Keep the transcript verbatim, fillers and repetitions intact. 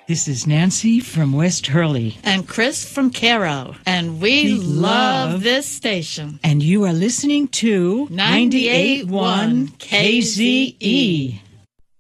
This is Nancy from West Hurley. And Chris from Cairo. And we, We love, love- this station. And you are listening to ninety-eight point one K Z E.